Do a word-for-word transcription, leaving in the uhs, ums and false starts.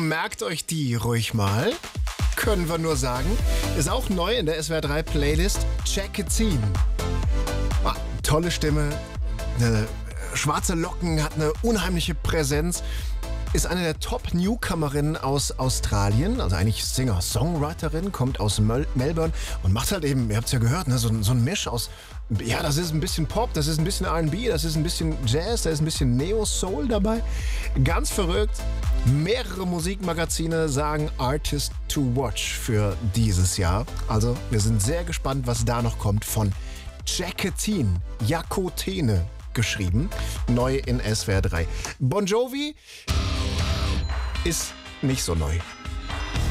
merkt euch die ruhig mal. Können wir nur sagen. Ist auch neu in der S W R drei Playlist. Jacqueline. Ah, tolle Stimme, eine schwarze Locken, hat eine unheimliche Präsenz. Ist eine der Top-Newcomerinnen aus Australien, also eigentlich Singer-Songwriterin, kommt aus Mel- Melbourne und macht halt eben, ihr habt es ja gehört, ne, so, so ein Misch aus, ja, das ist ein bisschen Pop, das ist ein bisschen R and B, das ist ein bisschen Jazz, da ist ein bisschen Neo-Soul dabei. Ganz verrückt. Mehrere Musikmagazine sagen Artist to Watch für dieses Jahr. Also wir sind sehr gespannt, was da noch kommt von Jacqueline, Jakotene geschrieben, neu in S W R drei. Bon Jovi ist nicht so neu.